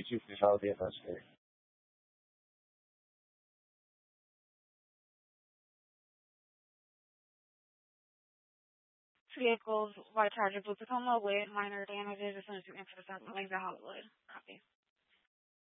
you for all the advice. Vehicles, white Charger, Blue Tacoma with minor damages as soon as you enter the South Lanes at Hollywood. Copy.